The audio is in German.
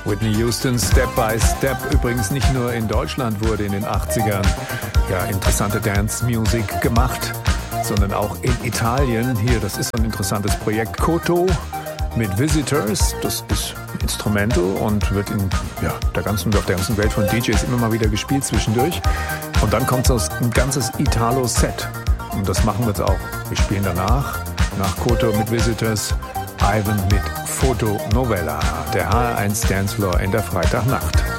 Whitney Houston, Step by Step. Übrigens nicht nur in Deutschland wurde in den 80ern interessante Dance-Music gemacht, sondern auch in Italien. Hier, das ist ein interessantes Projekt. Koto mit Visitors. Das ist Instrumental und wird auf der ganzen Welt von DJs immer mal wieder gespielt zwischendurch. Und dann kommt so ein ganzes Italo-Set. Und das machen wir jetzt auch. Wir spielen danach, nach Koto mit Visitors, Ivan mit Foto Novella, der HR1 Dancefloor in der Freitagnacht.